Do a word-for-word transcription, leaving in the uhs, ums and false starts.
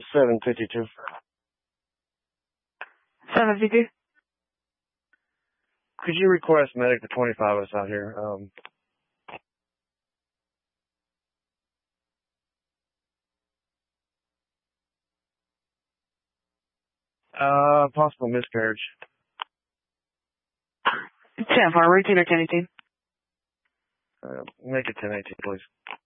seven fifty-two. seven fifty-two? Could you request medic for twenty-five of us out here? Um, uh, possible miscarriage. ten for routine or ten eighteen? Uh, make it ten eighteen, please.